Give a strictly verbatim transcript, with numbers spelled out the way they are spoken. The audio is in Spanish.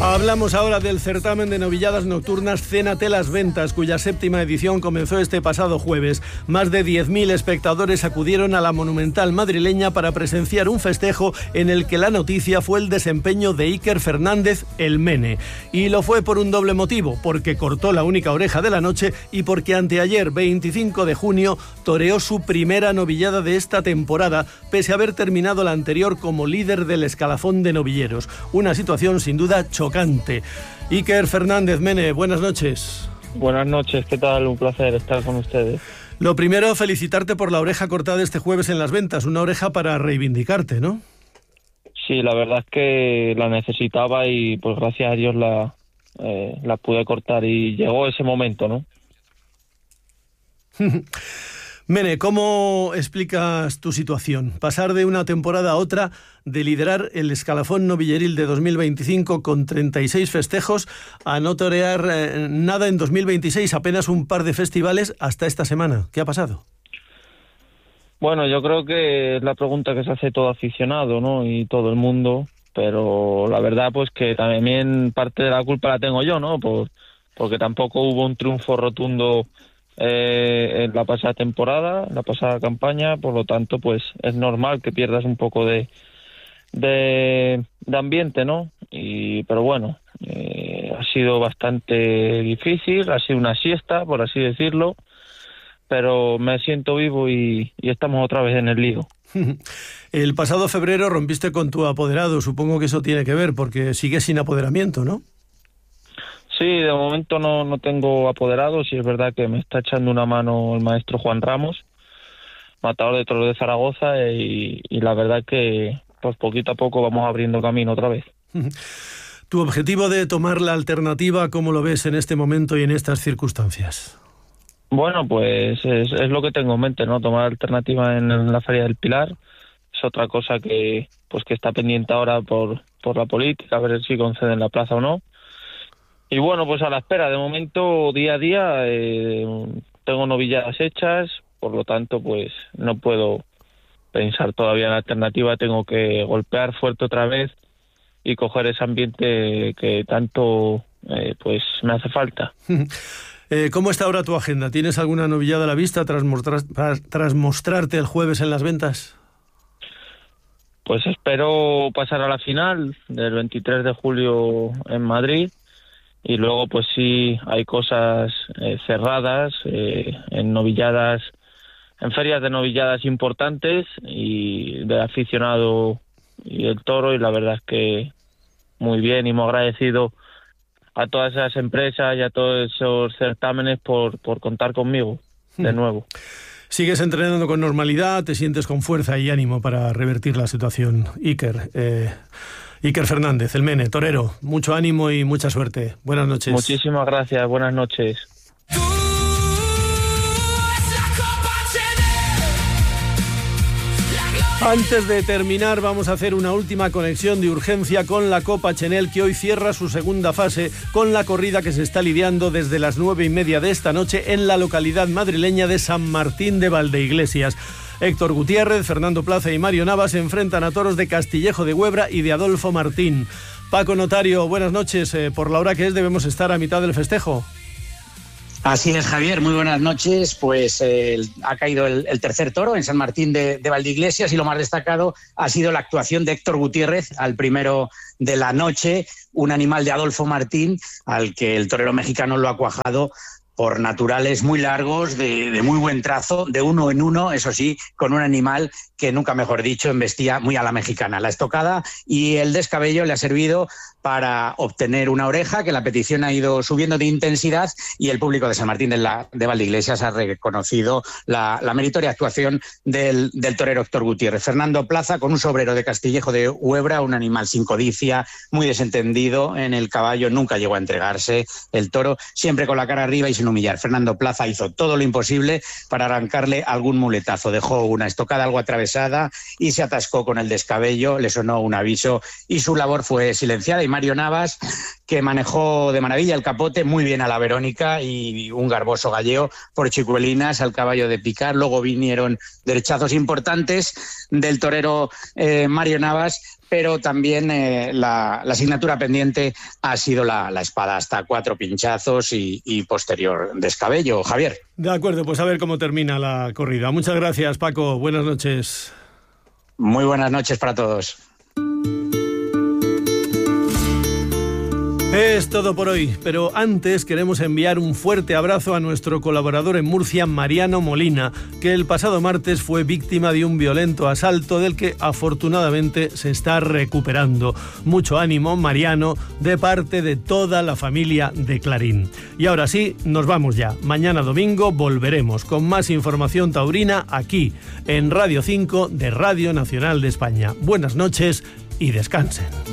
Hablamos ahora del certamen de novilladas nocturnas Cénate las Ventas, cuya séptima edición comenzó este pasado jueves. Más de diez mil espectadores acudieron a la monumental madrileña para presenciar un festejo en el que la noticia fue el desempeño de Iker Fernández, el Mene. Y lo fue por un doble motivo, porque cortó la única oreja de la noche y porque anteayer, veinticinco de junio, toreó su primera novillada de esta temporada, pese a haber terminado la anterior como líder del escalafón de novilleros. Una situación sin duda chocante. Iker Fernández, Mene, buenas noches. Buenas noches, ¿qué tal? Un placer estar con ustedes. Lo primero, felicitarte por la oreja cortada este jueves en las ventas, una oreja para reivindicarte, ¿no? Sí, la verdad es que la necesitaba y pues gracias a Dios la, eh, la pude cortar y llegó ese momento, ¿no? Mene, ¿cómo explicas tu situación? Pasar de una temporada a otra, de liderar el escalafón novilleril de dos mil veinticinco con treinta y seis festejos, a no torear eh, nada en dos mil veintiséis, apenas un par de festivales hasta esta semana. ¿Qué ha pasado? Bueno, yo creo que es la pregunta que se hace todo aficionado, ¿no? Y todo el mundo, pero la verdad pues que también parte de la culpa la tengo yo, ¿no? Por, porque tampoco hubo un triunfo rotundo Eh, en la pasada temporada, en la pasada campaña, por lo tanto pues es normal que pierdas un poco de de, de ambiente, ¿no? Y pero bueno, eh, ha sido bastante difícil, ha sido una siesta, por así decirlo, pero me siento vivo y, y estamos otra vez en el lío. El pasado febrero rompiste con tu apoderado, supongo que eso tiene que ver, porque sigues sin apoderamiento, ¿no? Sí, de momento no, no tengo apoderados y es verdad que me está echando una mano el maestro Juan Ramos, matador de toros de Zaragoza, y, y la verdad que pues poquito a poco vamos abriendo camino otra vez. ¿Tu objetivo de tomar la alternativa, cómo lo ves en este momento y en estas circunstancias? Bueno, pues es, es lo que tengo en mente, ¿no? Tomar alternativa en, en la Feria del Pilar. Es otra cosa que pues que está pendiente ahora por, por la política, a ver si conceden la plaza o no. Y bueno, pues a la espera, de momento, día a día, eh, tengo novilladas hechas, por lo tanto, pues no puedo pensar todavía en la alternativa, tengo que golpear fuerte otra vez y coger ese ambiente que tanto eh, pues me hace falta. eh, ¿Cómo está ahora tu agenda? ¿Tienes alguna novillada a la vista tras, mostrar, tras mostrarte el jueves en las ventas? Pues espero pasar a la final del veintitrés de julio en Madrid. Y luego, pues sí, hay cosas eh, cerradas, eh, en novilladas, en ferias de novilladas importantes y del aficionado y el toro, y la verdad es que muy bien y muy agradecido a todas esas empresas y a todos esos certámenes por, por contar conmigo de nuevo. Sigues entrenando con normalidad, te sientes con fuerza y ánimo para revertir la situación, Iker. Eh... Iker Fernández, el Mene, torero, mucho ánimo y mucha suerte. Buenas noches. Muchísimas gracias, buenas noches. Antes de terminar, vamos a hacer una última conexión de urgencia con la Copa Chenel, que hoy cierra su segunda fase con la corrida que se está lidiando desde las nueve y media de esta noche en la localidad madrileña de San Martín de Valdeiglesias. Héctor Gutiérrez, Fernando Plaza y Mario Navas se enfrentan a toros de Castillejo de Huebra y de Adolfo Martín. Paco Notario, buenas noches. Eh, por la hora que es, debemos estar a mitad del festejo. Así es, Javier, muy buenas noches. Pues eh, ha caído el, el tercer toro en San Martín de, de Valdeiglesias y lo más destacado ha sido la actuación de Héctor Gutiérrez al primero de la noche, un animal de Adolfo Martín al que el torero mexicano lo ha cuajado por naturales muy largos, de, de muy buen trazo, de uno en uno, eso sí, con un animal que nunca mejor dicho embestía muy a la mexicana. La estocada y el descabello le ha servido para obtener una oreja, que la petición ha ido subiendo de intensidad y el público de San Martín de, la, de Valdeiglesias ha reconocido la, la meritoria actuación del, del torero Héctor Gutiérrez. Fernando Plaza, con un sobrero de Castillejo de Huebra, un animal sin codicia, muy desentendido en el caballo, nunca llegó a entregarse el toro, siempre con la cara arriba y sin humillar. Fernando Plaza hizo todo lo imposible para arrancarle algún muletazo, dejó una estocada algo atravesada y se atascó con el descabello, le sonó un aviso y su labor fue silenciada. Y Mario Navas, que manejó de maravilla el capote, muy bien a la Verónica y un garboso galleo por Chicuelinas al caballo de picar. Luego vinieron derechazos importantes del torero eh, Mario Navas, pero también eh, la, la asignatura pendiente ha sido la, la espada, hasta cuatro pinchazos y, y posterior descabello. Javier. De acuerdo, pues a ver cómo termina la corrida. Muchas gracias, Paco. Buenas noches. Muy buenas noches para todos. Es todo por hoy, pero antes queremos enviar un fuerte abrazo a nuestro colaborador en Murcia, Mariano Molina, que el pasado martes fue víctima de un violento asalto del que afortunadamente se está recuperando. Mucho ánimo, Mariano, de parte de toda la familia de Clarín. Y ahora sí, nos vamos ya. Mañana domingo volveremos con más información taurina aquí, en Radio cinco de Radio Nacional de España. Buenas noches y descansen.